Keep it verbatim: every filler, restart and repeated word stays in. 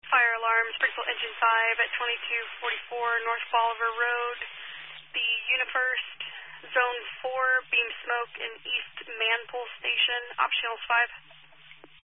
Fire alarm, Springfield Engine five at twenty-two forty-four North Bolivar Road. The UniFirst, Zone four, beam smoke in East Manpole Station, optionals five.